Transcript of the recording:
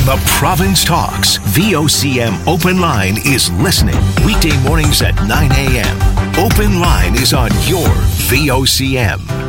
The Province Talks. VOCM Open Line is listening. Weekday mornings at 9 a.m. Open Line is on your VOCM.